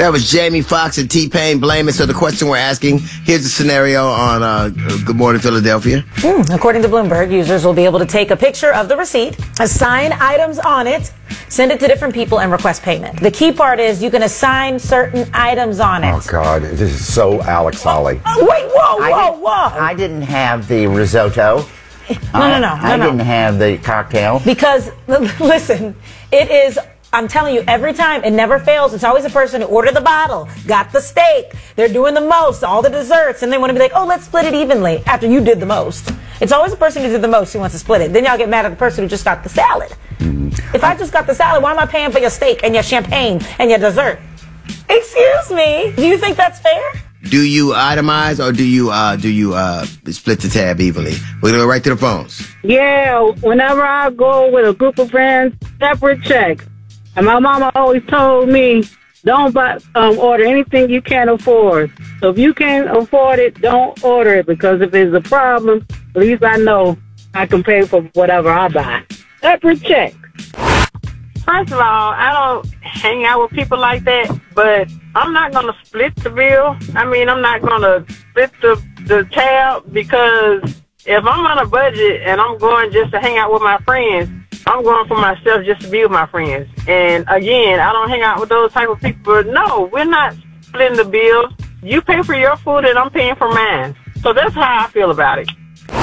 That was Jamie Foxx and T-Pain, Blame It. So the question we're asking, here's the scenario on Good Morning Philadelphia. According to Bloomberg, users will be able to take a picture of the receipt, assign items on it, send it to different people, and request payment. The key part is you can assign certain items on it. Oh, God, this is so Alex Holly. Wait, whoa. I didn't have the risotto. No. I didn't have the cocktail. Because, listen, it is... I'm telling you, every time, it never fails. It's always a person who ordered the bottle, got the steak, they're doing the most, all the desserts, and they want to be like, oh, let's split it evenly after you did the most. It's always the person who did the most who wants to split it. Then y'all get mad at the person who just got the salad. If I just got the salad, why am I paying for your steak and your champagne and your dessert? Excuse me. Do you think that's fair? Do you itemize or do you split the tab evenly? We're going to go right to the phones. Yeah, whenever I go with a group of friends, separate checks. And my mama always told me, don't order anything you can't afford. So if you can't afford it, don't order it, because if it's a problem, at least I know I can pay for whatever I buy. Separate check. First of all, I don't hang out with people like that, but I'm not going to split the bill. I mean, I'm not going to split the tab, because if I'm on a budget and I'm going just to hang out with my friends, I'm going for myself just to be with my friends. And again, I don't hang out with those type of people. But no, we're not splitting the bills. You pay for your food and I'm paying for mine. So that's how I feel about it.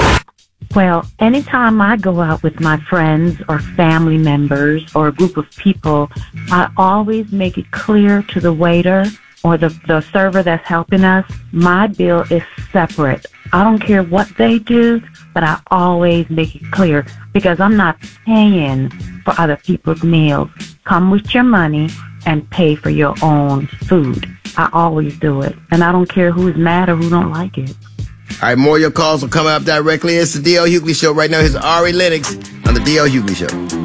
Well, anytime I go out with my friends or family members or a group of people, I always make it clear to the waiter or the server that's helping us, my bill is separate. I don't care what they do, but I always make it clear, because I'm not paying for other people's meals. Come with your money and pay for your own food. I always do it, and I don't care who's mad or who don't like it. All right, more of your calls will come up directly. It's the D.L. Hughley Show. Right now, here's Ari Lennox on the D.L. Hughley Show.